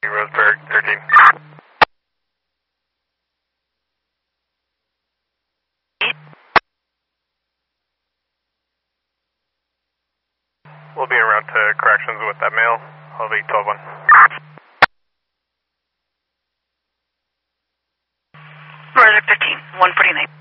Roseburg, 13. We'll be en route to corrections with that male. I'll be 12-1. Roseburg 13, 149.